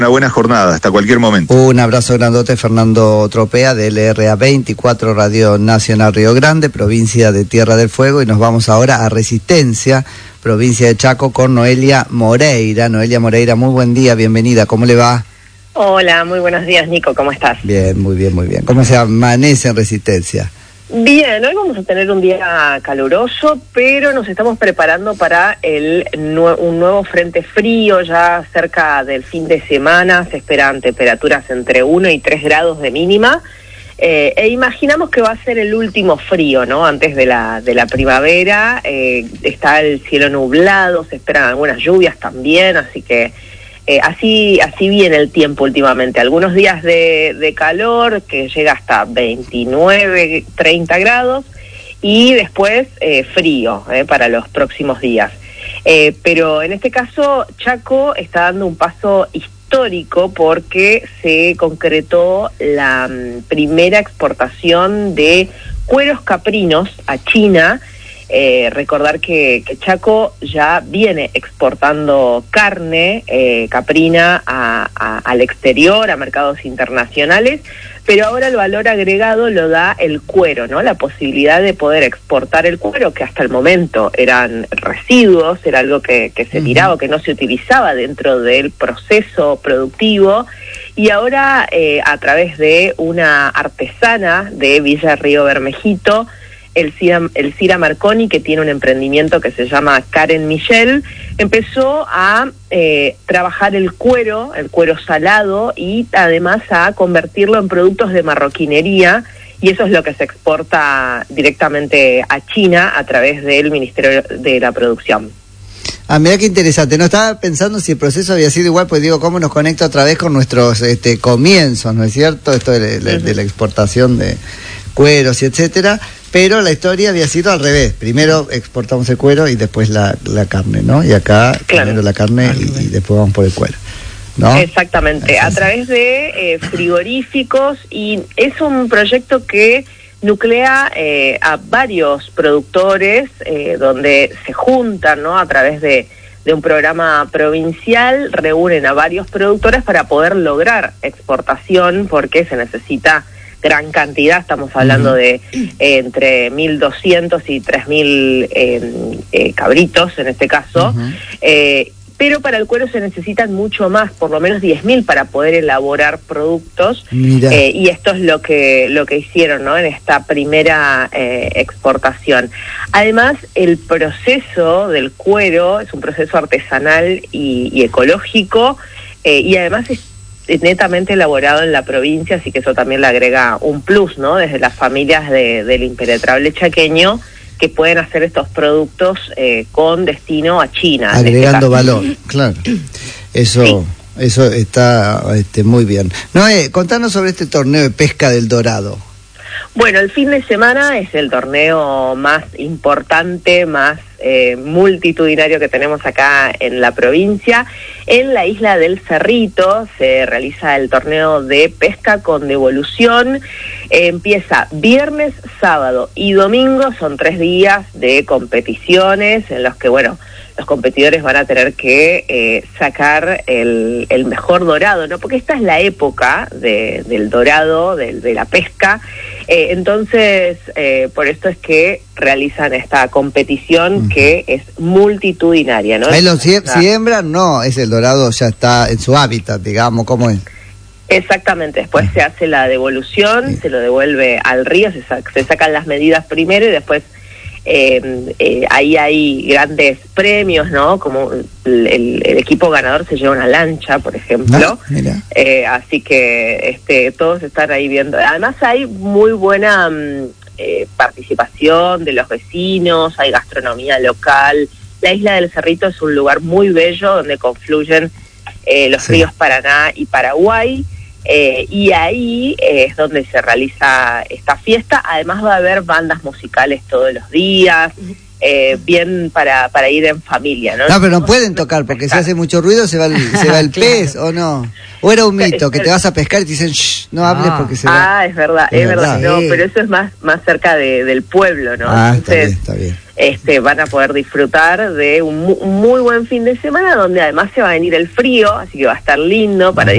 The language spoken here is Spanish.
Una buena jornada, hasta cualquier momento. Un abrazo grandote, Fernando Tropea, de LRA 24, Radio Nacional Río Grande, provincia de Tierra del Fuego, y nos vamos ahora a Resistencia, provincia de Chaco, con Noelia Moreira. Noelia Moreira, muy buen día, bienvenida, ¿cómo le va? Hola, muy buenos días, Nico, ¿cómo estás? Bien, muy bien, muy bien. ¿Cómo se amanece en Resistencia? Bien, hoy vamos a tener un día caluroso, pero nos estamos preparando para un nuevo frente frío. Ya cerca del fin de semana se esperan temperaturas entre 1 y 3 grados de mínima, e imaginamos que va a ser el último frío, ¿no? Antes de la primavera. Está el cielo nublado, se esperan algunas lluvias también, así que así viene el tiempo últimamente. Algunos días de calor que llega hasta 29, 30 grados, y después frío para los próximos días. Pero en este caso Chaco está dando un paso histórico porque se concretó la primera exportación de cueros caprinos a China. Recordar que Chaco ya viene exportando carne caprina al exterior, a mercados internacionales, pero ahora el valor agregado lo da el cuero, ¿no? La posibilidad de poder exportar el cuero, que hasta el momento eran residuos, era algo que se tiraba, que no se utilizaba dentro del proceso productivo, y ahora a través de una artesana de Villa Río Bermejito, Elcira Marconi, que tiene un emprendimiento que se llama Karen Michel, empezó a trabajar el cuero salado, y además a convertirlo en productos de marroquinería, y eso es lo que se exporta directamente a China a través del Ministerio de la Producción. Ah, mira qué interesante. No estaba pensando si el proceso había sido igual, pues digo, cómo nos conecta otra vez con nuestros comienzos, ¿no es cierto? Esto de la exportación de cueros y etcétera, pero la historia había sido al revés. Primero exportamos el cuero y después la carne, ¿no? Y acá primero la carne y después vamos por el cuero, ¿no? Exactamente, a través de frigoríficos, y es un proyecto que nuclea a varios productores donde se juntan, ¿no? A través de un programa provincial, reúnen a varios productores para poder lograr exportación, porque se necesita gran cantidad. Estamos hablando de entre 1.200 y 3.000 cabritos en este caso, pero para el cuero se necesitan mucho más, por lo menos 10.000 para poder elaborar productos, y esto es lo que hicieron, ¿no? En esta primera exportación. Además, el proceso del cuero es un proceso artesanal y ecológico, y además es netamente elaborado en la provincia, así que eso también le agrega un plus, ¿no? Desde las familias del impenetrable chaqueño, que pueden hacer estos productos con destino a China. Agregando valor, claro. Eso está muy bien. Noé, contanos sobre este torneo de pesca del Dorado. Bueno, el fin de semana es el torneo más importante, más multitudinario que tenemos acá en la provincia. En la isla del Cerrito se realiza el torneo de pesca con devolución. Empieza viernes, sábado y domingo, son 3 días de competiciones en los que, bueno, los competidores van a tener que sacar el mejor dorado, ¿no? Porque esta es la época del dorado, de la pesca. Entonces, por esto es que realizan esta competición que es multitudinaria, ¿no? Ahí lo siembran, no, es el dorado, ya está en su hábitat, digamos, ¿cómo es? Exactamente, después se hace la devolución, se lo devuelve al río, se sacan las medidas primero, y después ahí hay grandes premios, ¿no? Como el equipo ganador se lleva una lancha, por ejemplo. Así que todos están ahí viendo. Además hay muy buena participación de los vecinos, hay gastronomía local. La isla del Cerrito es un lugar muy bello donde confluyen los ríos Paraná y Paraguay. Y ahí es donde se realiza esta fiesta. Además va a haber bandas musicales todos los días, bien para ir en familia, ¿no? No, pero no pueden tocar porque si hace mucho ruido se va el pez, ¿o no? ¿O era un mito que te vas a pescar y te dicen, shh, no hables porque se va? Ah, es verdad. No, pero eso es más cerca del pueblo, ¿no? Entonces, está bien. Van a poder disfrutar de un muy buen fin de semana, donde además se va a venir el frío, así que va a estar lindo para